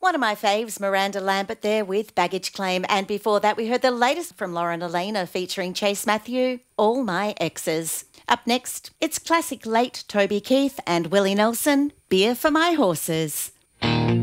One of my faves, Miranda Lambert there with Baggage Claim. And before that, we heard the latest from Lauren Elena featuring Chase Matthew, All My Exes. Up next, it's classic late Toby Keith and Willie Nelson, Beer for My Horses.